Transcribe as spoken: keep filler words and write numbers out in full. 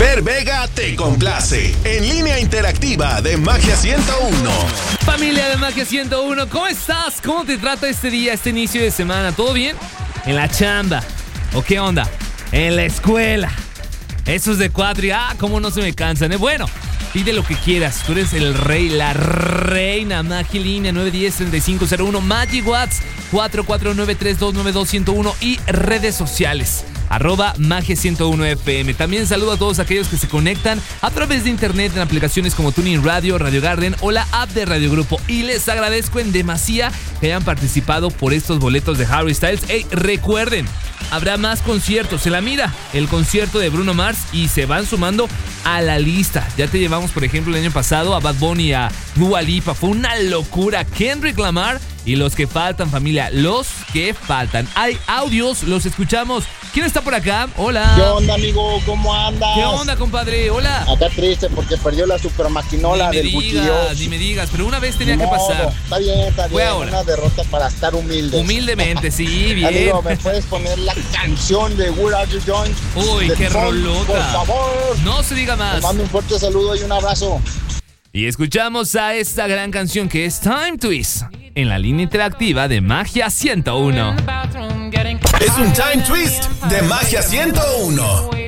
Fer Vega te complace. En línea interactiva de Magia ciento uno. Familia de Magia ciento uno, ¿cómo estás? ¿Cómo te trata este día, este inicio de semana? ¿Todo bien? ¿En la chamba? ¿O qué onda? ¿En la escuela? Esos de cuatro y ah, cómo no se me cansan, ¿eh? Bueno, pide lo que quieras. Tú eres el rey, la reina. Magia Línea nueve uno cero, tres cinco cero uno. Magic Watts cuatro cuatro nueve tres dos nueve dos cero uno. Y redes sociales arroba Magia ciento uno F M. También saludo a todos aquellos que se conectan a través de internet en aplicaciones como Tuning Radio, Radio Garden o la app de Radio Grupo. Y les agradezco en demasía que hayan participado por estos boletos de Harry Styles. Hey, recuerden, habrá más conciertos. Se la mira el concierto de Bruno Mars y se van sumando a la lista. Ya te llevamos, por ejemplo, el año pasado a Bad Bunny y a Dua Lipa. Fue una locura. Kendrick Lamar y los que faltan, familia. Los que faltan. Hay audios, los escuchamos. ¿Quién está por acá? Hola. ¿Qué onda, amigo? ¿Cómo andas? ¿Qué onda, compadre? Hola. Acá triste porque perdió la super maquinola del Buchillos. Ni me digas, pero una vez tenía no, que pasar. Está bien, está Fue bien. ahora. Una derrota para estar humilde. Humildemente, sí, bien. Amigo, ¿me puedes poner la canción de Where Are You Joint? Uy, qué Funk, rolota. por favor. No se diga más. Te mando un fuerte saludo y un abrazo. Y escuchamos a esta gran canción que es Time Twist en la línea interactiva de Magia ciento uno. Es un Time Twist de Magia ciento uno.